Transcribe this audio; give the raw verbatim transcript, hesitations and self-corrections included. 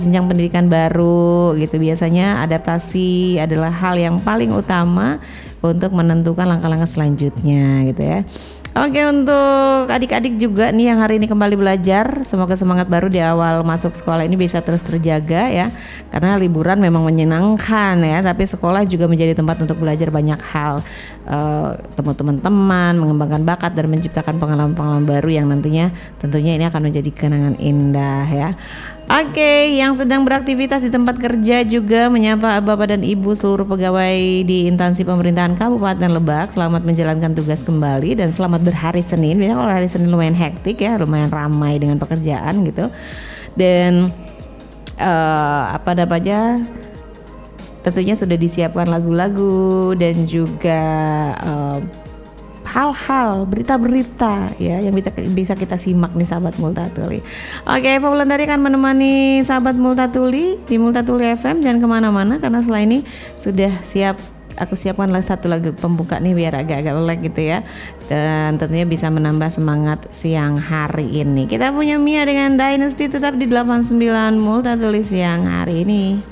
jenjang pendidikan baru gitu. Biasanya adaptasi adalah hal yang paling utama untuk menentukan langkah-langkah selanjutnya gitu ya. Oke, untuk adik-adik juga nih yang hari ini kembali belajar, semoga semangat baru di awal masuk sekolah ini bisa terus terjaga ya. Karena liburan memang menyenangkan ya, tapi sekolah juga menjadi tempat untuk belajar banyak hal, uh, temu teman-teman, mengembangkan bakat dan menciptakan pengalaman-pengalaman baru yang nantinya tentunya ini akan menjadi kenangan indah ya. Oke, yang sedang beraktivitas di tempat kerja juga menyapa Bapak dan Ibu seluruh pegawai di instansi pemerintahan Kabupaten Lebak. Selamat menjalankan tugas kembali dan selamat berhari Senin. Biasanya kalau hari Senin lumayan hektik ya, lumayan ramai dengan pekerjaan gitu. Dan uh, apa namanya? Tentunya sudah disiapkan lagu-lagu dan juga uh, hal-hal, berita-berita ya yang bisa, bisa kita simak nih sahabat Multatuli. Oke, Pak Wulandari akan menemani sahabat Multatuli di Multatuli F M. Jangan kemana-mana karena setelah ini sudah siap, aku siapkan satu lagu pembuka nih biar agak-agak melek gitu ya. Dan tentunya bisa menambah semangat siang hari ini. Kita punya Mia dengan Dynasty tetap di delapan puluh sembilan Multatuli siang hari ini.